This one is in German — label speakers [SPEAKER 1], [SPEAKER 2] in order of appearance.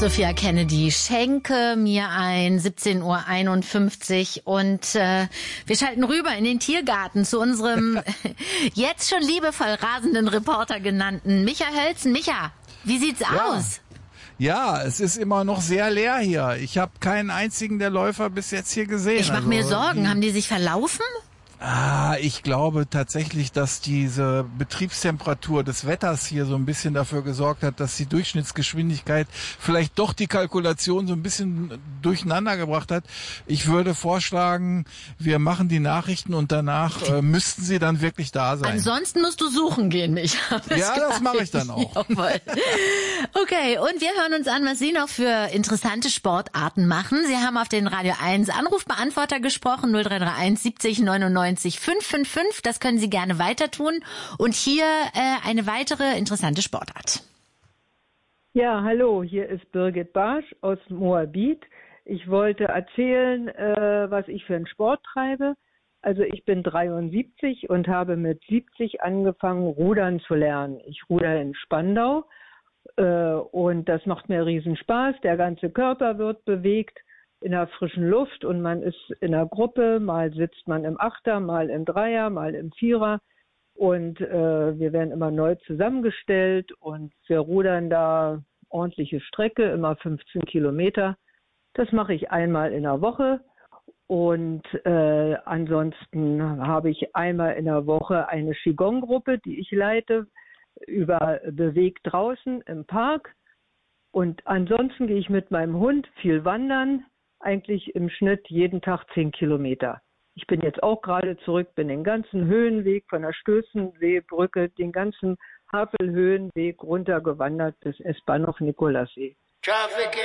[SPEAKER 1] Sophia Kennedy, schenke mir ein, 17:51 Uhr und wir schalten rüber in den Tiergarten zu unserem jetzt schon liebevoll rasenden Reporter genannten Micha Hölzen. Micha, wie sieht's aus?
[SPEAKER 2] Ja, es ist immer noch sehr leer hier. Ich habe keinen einzigen der Läufer bis jetzt hier gesehen.
[SPEAKER 1] Ich mache mir Sorgen. Haben die sich verlaufen?
[SPEAKER 2] Ich glaube tatsächlich, dass diese Betriebstemperatur des Wetters hier so ein bisschen dafür gesorgt hat, dass die Durchschnittsgeschwindigkeit vielleicht doch die Kalkulation so ein bisschen durcheinander gebracht hat. Ich würde vorschlagen, wir machen die Nachrichten und danach müssten sie dann wirklich da sein.
[SPEAKER 1] Ansonsten musst du suchen gehen, Micha.
[SPEAKER 2] Ja, das mache ich dann auch.
[SPEAKER 1] Okay, und wir hören uns an, was Sie noch für interessante Sportarten machen. Sie haben auf den Radio 1 Anrufbeantworter gesprochen, 0331 70 99 555. Das können Sie gerne weiter tun. Und hier eine weitere interessante Sportart.
[SPEAKER 3] Ja, hallo, hier ist Birgit Barsch aus Moabit. Ich wollte erzählen, was ich für einen Sport treibe. Also ich bin 73 und habe mit 70 angefangen, Rudern zu lernen. Ich ruder in Spandau und das macht mir riesen Spaß. Der ganze Körper wird bewegt in der frischen Luft und man ist in einer Gruppe. Mal sitzt man im Achter, mal im Dreier, mal im Vierer. Und wir werden immer neu zusammengestellt und wir rudern da ordentliche Strecke, immer 15 Kilometer. Das mache ich einmal in der Woche. Und ansonsten habe ich einmal in der Woche eine Qigong-Gruppe, die ich leite, über Bewegt draußen im Park. Und ansonsten gehe ich mit meinem Hund viel wandern, eigentlich im Schnitt jeden Tag 10 Kilometer. Ich bin jetzt auch gerade zurück, bin den ganzen Höhenweg von der Stößenseebrücke, den ganzen Havelhöhenweg runtergewandert bis S-Bahnhof Nikolassee.